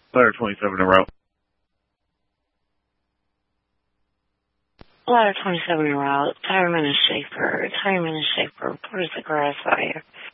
Ladder 27 en route. Ladder 27 en route. Tireman is Schaefer. Report is the garage fire.